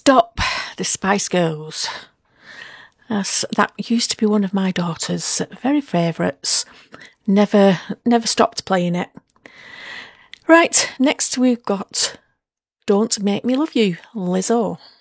Stop the Spice Girls. That used to be one of my daughter's very favourites. Never stopped playing it. Right, next we've got Don't Make Me Love You, Lizzo.